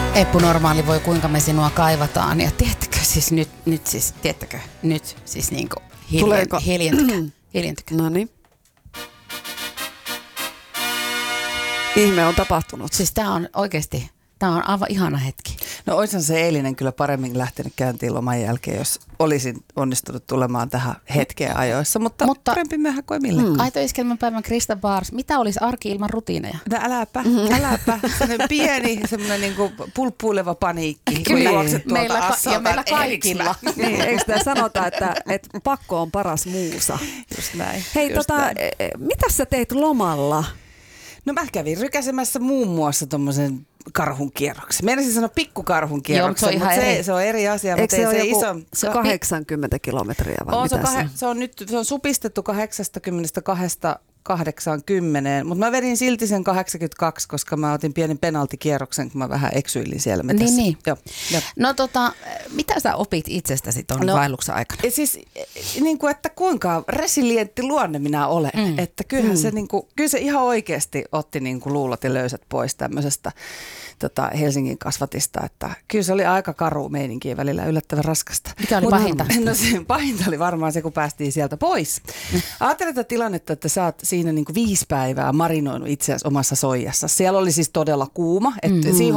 Eppu Normaali voi kuinka me sinua kaivataan. Ja tiedättekö siis niinku hiljentykää. No niin. Ihme on tapahtunut. Siis tää on oikeesti, tää on aivan ihana hetki. No oishan se eilinen kyllä paremmin lähtenyt käyntiin loman jälkeen, jos olisin onnistunut tulemaan tähän hetkeen ajoissa, mutta parempi myöhään kuin millään. Aito Iskelmän päivän Krista Bars. Mitä olisi arki ilman rutiineja? No äläpä. Sellainen pieni, semmoinen niinku pulppuileva paniikki. Kyllä, juokset tuolta assalta. ja meillä kaikilla. Niin, eikö sitä sanota, että pakko on paras muusa? Just näin. Hei, mitä sä teit lomalla? No mä kävin rykäsemässä muun muassa tommosen karhunkierroksen. Meinasin sanoa pikkukarhunkierroksen, mutta se on eri asia. Eikö se ole joku 80 kilometriä vai mitä se on supistettu 82-80, mutta mä vedin silti sen 82, koska mä otin pienen penaltikierroksen, kun mä vähän eksyilin siellä metässä. Niin. Joo. No mitä sä opit itsestäsi tuon vaelluksen aikana? Siis niin kuin, että kuinka resilientti luonne minä olen. Että kyllähän se, niin kuin, kyllä se ihan oikeasti otti niin kuin luulot ja löysät pois tämmöisestä Helsingin kasvatista. Että kyllä se oli aika karu meininkiä välillä, yllättävän raskasta. Mikä oli pahinta? No se pahinta oli varmaan se, kun päästiin sieltä pois. Ajattelen tätä tilannetta, että sä oot siinä niin kuin 5 päivää marinoinut itseäsi omassa soijassa. Siellä oli siis todella kuuma. Että siihen